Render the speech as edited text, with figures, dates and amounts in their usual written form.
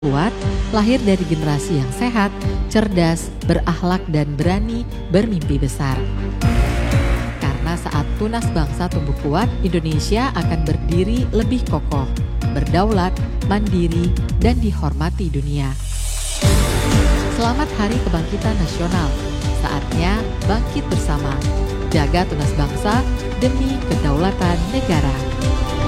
kuat lahir dari generasi yang sehat, cerdas, berakhlak, dan berani bermimpi besar. Karena saat tunas bangsa tumbuh kuat, Indonesia akan berdiri lebih kokoh, berdaulat, mandiri, dan dihormati dunia. Selamat Hari Kebangkitan Nasional. Saatnya bangkit bersama, jaga tunas bangsa demi kedaulatan negara.